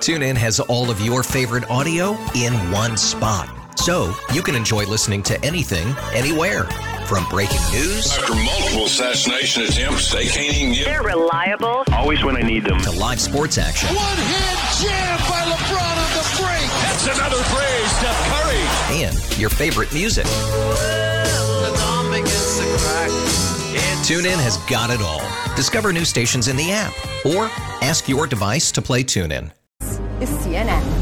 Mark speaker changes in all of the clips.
Speaker 1: TuneIn has all of your favorite audio in one spot. So you can enjoy listening to anything, anywhere. From breaking news.
Speaker 2: After multiple assassination attempts, they can't even get...
Speaker 3: They're reliable.
Speaker 4: Always when I need them.
Speaker 1: To live sports action.
Speaker 5: One-hand jam by LeBron on the break.
Speaker 2: That's another phrase, Steph Curry.
Speaker 1: And your favorite music. TuneIn has got it all. Discover new stations in the app. Or ask your device to play TuneIn.
Speaker 6: Is CNN.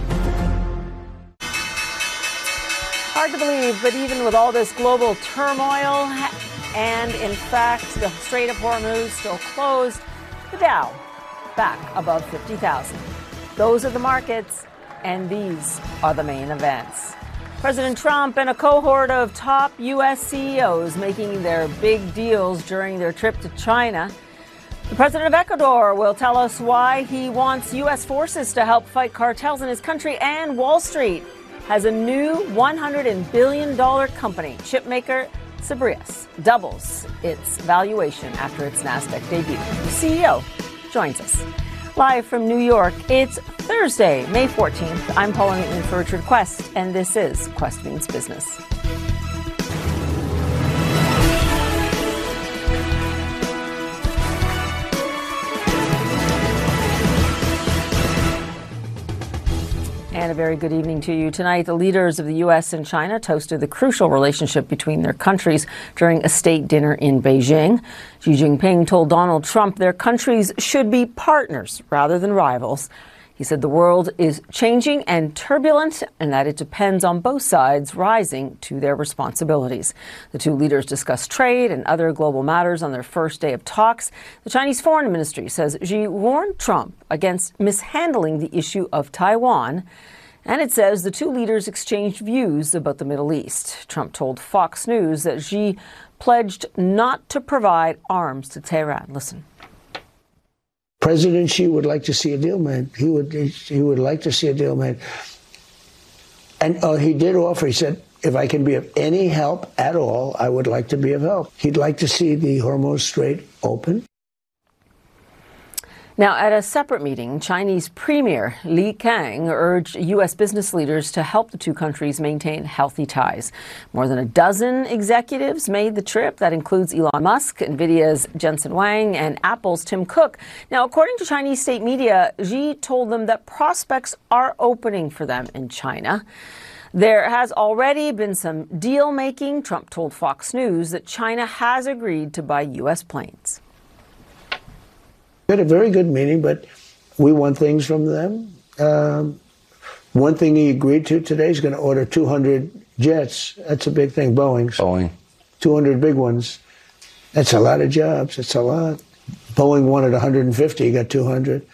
Speaker 6: Hard to believe, but even with all this global turmoil, and in fact, the Strait of Hormuz still closed, the Dow back above 50,000. Those are the markets, and these are the main events. President Trump and a cohort of top U.S. CEOs making their big deals during their trip to China. The president of Ecuador will tell us why he wants U.S. forces to help fight cartels in his country, and Wall Street has a new $100 billion company, chipmaker Cebrias, doubles its valuation after its NASDAQ debut. The CEO joins us. Live from New York, it's Thursday, May 14th. I'm Paula Newton for Richard Quest, and this is Quest Means Business. And a very good evening to you. Tonight, the leaders of the U.S. and China toasted the crucial relationship between their countries during a state dinner in Beijing. Xi Jinping told Donald Trump their countries should be partners rather than rivals. He said the world is changing and turbulent, and that it depends on both sides rising to their responsibilities. The two leaders discussed trade and other global matters on their first day of talks. The Chinese Foreign Ministry says Xi warned Trump against mishandling the issue of Taiwan. And it says the two leaders exchanged views about the Middle East. Trump told Fox News that Xi pledged not to provide arms to Tehran. Listen.
Speaker 7: President Xi would like to see a deal made. He would like to see a deal made. And he did offer, he said, if I can be of any help at all, I would like to be of help. He'd like to see the Hormuz Strait open.
Speaker 6: Now, at a separate meeting, Chinese Premier Li Qiang urged U.S. business leaders to help the two countries maintain healthy ties. More than a dozen executives made the trip. That includes Elon Musk, NVIDIA's Jensen Huang, and Apple's Tim Cook. Now, according to Chinese state media, Xi told them that prospects are opening for them in China. There has already been some deal-making. Trump told Fox News that China has agreed to buy U.S. planes.
Speaker 7: We had a very good meeting, but we want things from them. One thing he agreed to today is going to order 200 jets. That's a big thing, Boeing. 200 big ones. That's a lot of jobs. It's a lot. Boeing wanted 150, he got 200.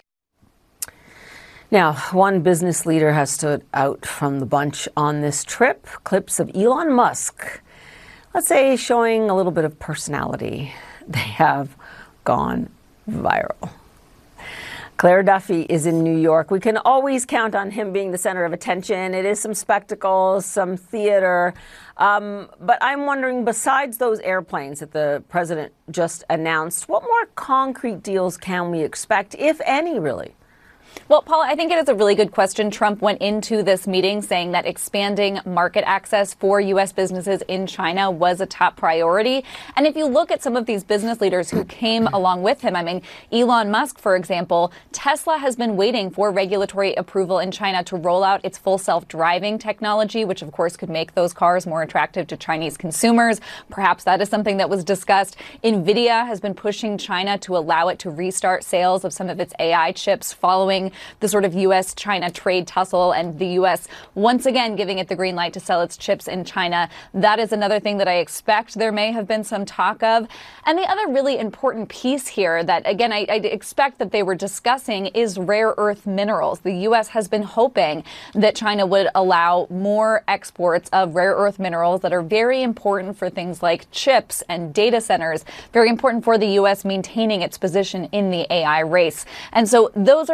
Speaker 6: Now, one business leader has stood out from the bunch on this trip. Clips of Elon Musk, let's say, showing a little bit of personality. They have gone viral. Claire Duffy is in New York. We can always count on him being the center of attention. It is some spectacle, some theater. But I'm wondering, besides those airplanes that the president just announced, what more concrete deals can we expect, if any, really?
Speaker 8: Well, Paula, I think it is a really good question. Trump went into this meeting saying that expanding market access for U.S. businesses in China was a top priority. And if you look at some of these business leaders who came along with him, I mean, Elon Musk, for example, Tesla has been waiting for regulatory approval in China to roll out its full self-driving technology, which, of course, could make those cars more attractive to Chinese consumers. Perhaps that is something that was discussed. NVIDIA has been pushing China to allow it to restart sales of some of its AI chips following the sort of U.S.-China trade tussle, and the U.S. once again giving it the green light to sell its chips in China. That is another thing that I expect there may have been some talk of. And the other really important piece here that, again, I expect that they were discussing is rare earth minerals. The U.S. has been hoping that China would allow more exports of rare earth minerals that are very important for things like chips and data centers, very important for the U.S. maintaining its position in the AI race. And so those are some of the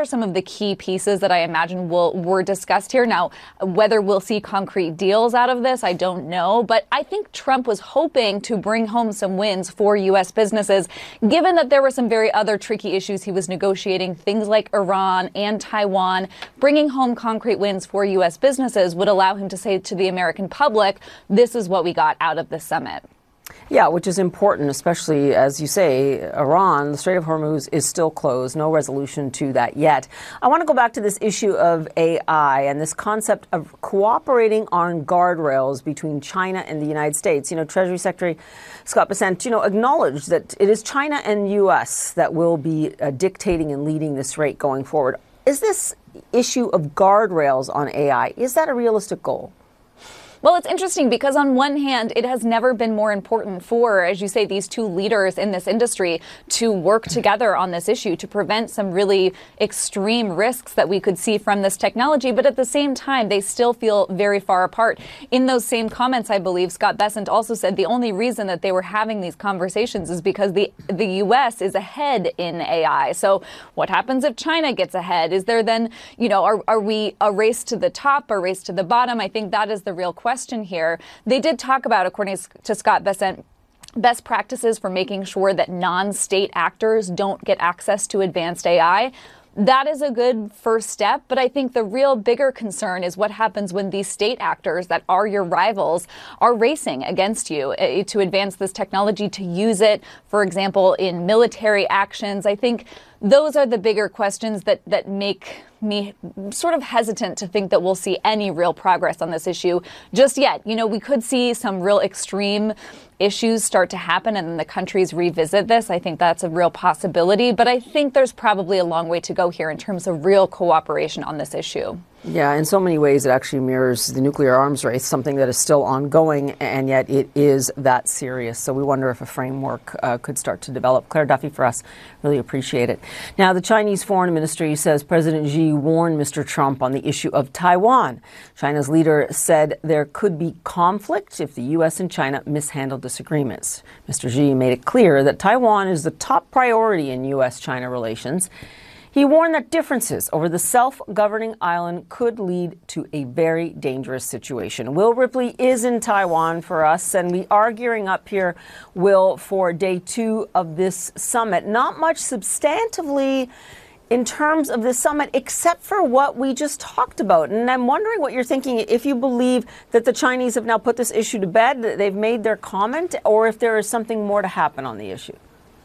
Speaker 8: key pieces that I imagine were discussed here. Now, whether we'll see concrete deals out of this, I don't know. But I think Trump was hoping to bring home some wins for U.S. businesses, given that there were some very other tricky issues he was negotiating, things like Iran and Taiwan. Bringing home concrete wins for U.S. businesses would allow him to say to the American public, this is what we got out of this summit.
Speaker 6: Yeah, which is important, especially, as you say, Iran, the Strait of Hormuz is still closed. No resolution to that yet. I want to go back to this issue of AI and this concept of cooperating on guardrails between China and the United States. You know, Treasury Secretary Scott Bessent, acknowledged that it is China and U.S. that will be dictating and leading this rate going forward. Is this issue of guardrails on AI, is that a realistic goal?
Speaker 8: Well, it's interesting because on one hand, it has never been more important for, as you say, these two leaders in this industry to work together on this issue to prevent some really extreme risks that we could see from this technology. But at the same time, they still feel very far apart. In those same comments, I believe, Scott Bessent also said the only reason that they were having these conversations is because the U.S. is ahead in AI. So what happens if China gets ahead? Is there then, are we a race to the top, a race to the bottom? I think that is the real question here. They did talk about, according to Scott Bessent, best practices for making sure that non-state actors don't get access to advanced AI. That is a good first step, but I think the real bigger concern is what happens when these state actors that are your rivals are racing against you to advance this technology, to use it, for example, in military actions. I think those are the bigger questions that make me sort of hesitant to think that we'll see any real progress on this issue just yet. We could see some real extreme issues start to happen and then the countries revisit this. I think that's a real possibility, but I think there's probably a long way to go here in terms of real cooperation on this issue.
Speaker 6: Yeah, in so many ways, it actually mirrors the nuclear arms race, something that is still ongoing, and yet it is that serious. So we wonder if a framework could start to develop. Claire Duffy for us. Really appreciate it. Now, the Chinese Foreign Ministry says President Xi warned Mr. Trump on the issue of Taiwan. China's leader said there could be conflict if the U.S. and China mishandle disagreements. Mr. Xi made it clear that Taiwan is the top priority in U.S.-China relations. He warned that differences over the self-governing island could lead to a very dangerous situation. Will Ripley is in Taiwan for us, and we are gearing up here, Will, for day 2 of this summit. Not much substantively in terms of this summit, except for what we just talked about. And I'm wondering what you're thinking, if you believe that the Chinese have now put this issue to bed, that they've made their comment, or if there is something more to happen on the issue.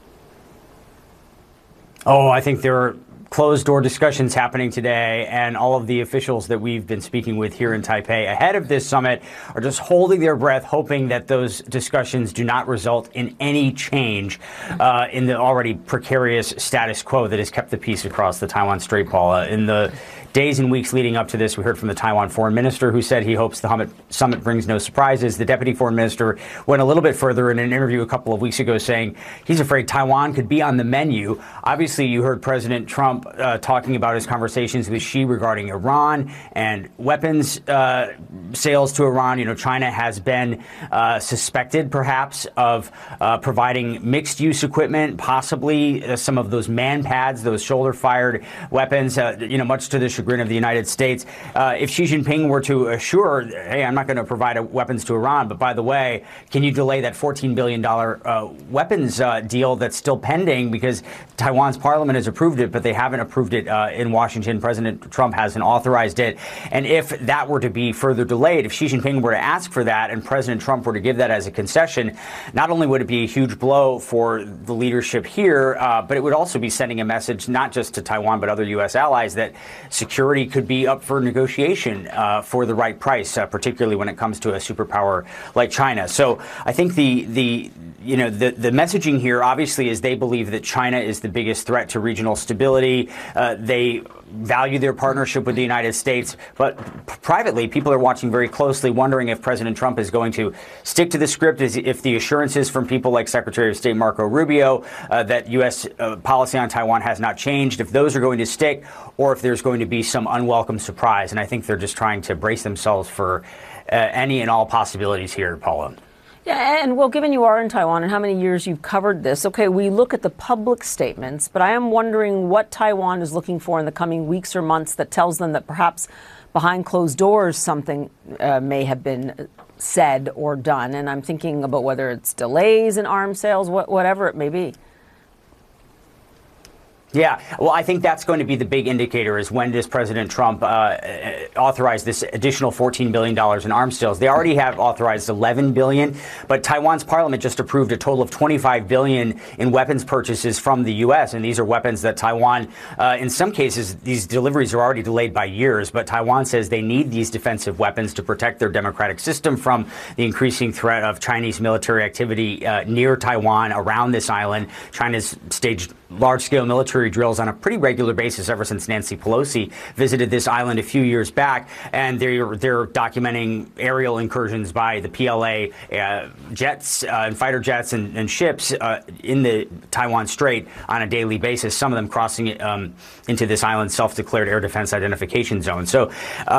Speaker 3: Oh, I think there are closed-door discussions happening today, and all of the officials that we've been speaking with here in Taipei ahead of this summit are just holding their breath, hoping that those discussions do not result in any change in the already precarious status quo that has kept the peace across the Taiwan Strait, Paula. In the days and weeks leading up to this, we heard from the Taiwan foreign minister, who said he hopes the summit brings no surprises. The deputy foreign minister went a little bit further in an interview a couple of weeks ago, saying he's afraid Taiwan could be on the menu. Obviously, you heard President Trump talking about his conversations with Xi regarding Iran and weapons sales to Iran. China has been suspected, perhaps, of providing mixed-use equipment, possibly some of those man pads, those shoulder-fired weapons, much to the chagrin of the United States. If Xi Jinping were to assure, hey, I'm not going to provide weapons to Iran, but by the way, can you delay that $14 billion weapons deal that's still pending because Taiwan's parliament has approved it, but they haven't approved it in Washington. President Trump hasn't authorized it. And if that were to be further delayed, if Xi Jinping were to ask for that and President Trump were to give that as a concession, not only would it be a huge blow for the leadership here, but it would also be sending a message not just to Taiwan, but other U.S. allies that security could be up for negotiation for the right price, particularly when it comes to a superpower like China. So I think the messaging here obviously is they believe that China is the biggest threat to regional stability. They value their partnership with the United States, but privately, people are watching very closely, wondering if President Trump is going to stick to the script, if the assurances from people like Secretary of State Marco Rubio that U.S. Policy on Taiwan has not changed, if those are going to stick, or if there's going to be some unwelcome surprise. And I think they're just trying to brace themselves for any and all possibilities here, Paula.
Speaker 6: Yeah, and well, given you are in Taiwan and how many years you've covered this, okay, we look at the public statements, but I am wondering what Taiwan is looking for in the coming weeks or months that tells them that perhaps behind closed doors something may have been said or done. And I'm thinking about whether it's delays in arms sales, whatever it may be.
Speaker 3: Yeah, well, I think that's going to be the big indicator is when does President Trump authorize this additional $14 billion in arms sales. They already have authorized $11 billion, but Taiwan's parliament just approved a total of $25 billion in weapons purchases from the U.S., and these are weapons that Taiwan, in some cases, these deliveries are already delayed by years, but Taiwan says they need these defensive weapons to protect their democratic system from the increasing threat of Chinese military activity near Taiwan, around this island. China's staged large-scale military drills on a pretty regular basis ever since Nancy Pelosi visited this island a few years back, and they're documenting aerial incursions by the PLA jets and fighter jets and ships in the Taiwan Strait on a daily basis, some of them crossing into this island's self-declared air defense identification zone. So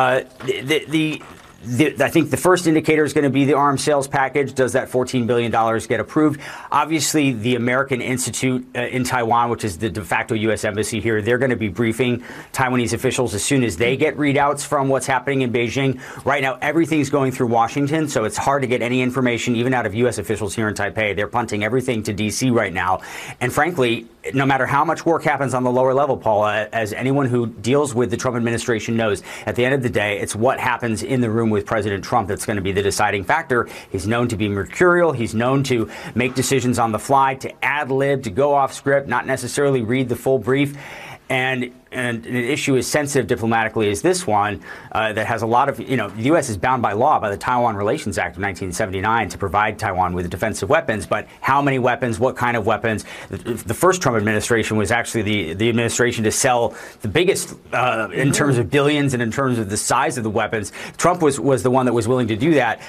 Speaker 3: I think the first indicator is going to be the arms sales package. Does that $14 billion get approved? Obviously, the American Institute in Taiwan, which is the de facto U.S. embassy here, they're going to be briefing Taiwanese officials as soon as they get readouts from what's happening in Beijing. Right now, everything's going through Washington, so it's hard to get any information, even out of U.S. officials here in Taipei. They're punting everything to D.C. right now. And frankly, no matter how much work happens on the lower level, Paula, as anyone who deals with the Trump administration knows, at the end of the day, it's what happens in the room with President Trump that's going to be the deciding factor. He's known to be mercurial. He's known to make decisions on the fly, to ad lib, to go off script, not necessarily read the full brief. And an issue as sensitive diplomatically as this one that has a lot of, the U.S. is bound by law, by the Taiwan Relations Act of 1979 to provide Taiwan with defensive weapons. But how many weapons, what kind of weapons? The first Trump administration was actually the administration to sell the biggest in terms of billions and in terms of the size of the weapons. Trump was the one that was willing to do that.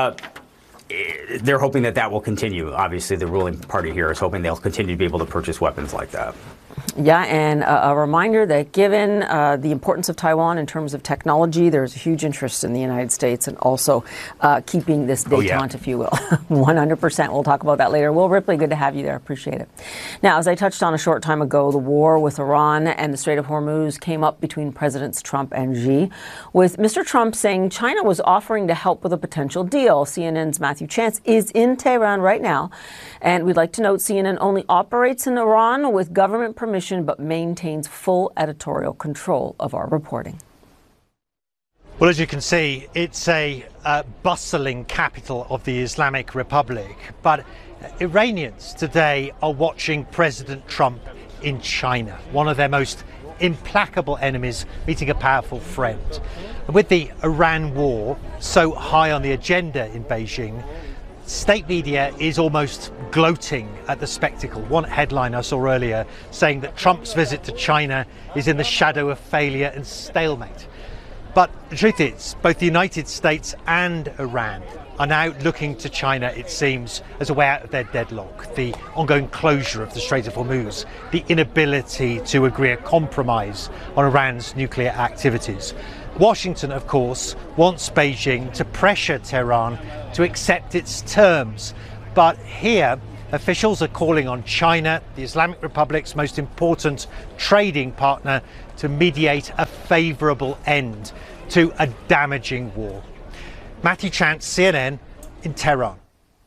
Speaker 3: They're hoping that will continue. Obviously, the ruling party here is hoping they'll continue to be able to purchase weapons like that.
Speaker 6: Yeah, and a reminder that given the importance of Taiwan in terms of technology, there's a huge interest in the United States and also keeping this détente, if you will. 100%. We'll talk about that later. Will Ripley, good to have you there. Appreciate it. Now, as I touched on a short time ago, the war with Iran and the Strait of Hormuz came up between Presidents Trump and Xi, with Mr. Trump saying China was offering to help with a potential deal. CNN's Matthew Chance is in Tehran right now, and we'd like to note CNN only operates in Iran with government permission, but maintains full editorial control of our reporting.
Speaker 4: Well, as you can see, it's a bustling capital of the Islamic Republic. But Iranians today are watching President Trump in China, one of their most implacable enemies, meeting a powerful friend. And with the Iran war so high on the agenda in Beijing, state media is almost gloating at the spectacle. One headline I saw earlier saying that Trump's visit to China is in the shadow of failure and stalemate. But the truth is, both the United States and Iran are now looking to China, it seems, as a way out of their deadlock. The ongoing closure of the Strait of Hormuz, the inability to agree a compromise on Iran's nuclear activities. Washington, of course, wants Beijing to pressure Tehran to accept its terms. But here, officials are calling on China, the Islamic Republic's most important trading partner, to mediate a favourable end to a damaging war. Matthew Chance, CNN, in Tehran.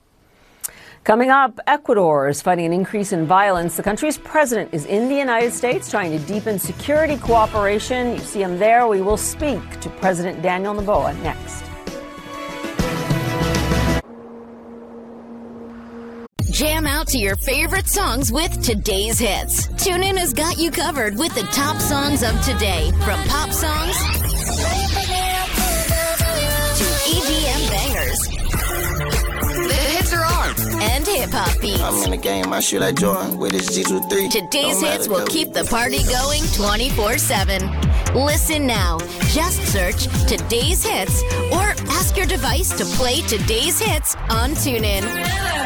Speaker 6: Coming up, Ecuador is fighting an increase in violence. The country's president is in the United States trying to deepen security cooperation. You see him there. We will speak to President Daniel Noboa next.
Speaker 9: Jam out to your favorite songs with today's hits. TuneIn has got you covered with the top songs of today, from pop songs to EDM bangers. The hits are on, and hip-hop beats.
Speaker 10: I'm in the game, I shoot like Jordan with his G23.
Speaker 9: Today's hits will keep the party going 24/7. Listen now. Just search Today's Hits or ask your device to play Today's Hits on TuneIn.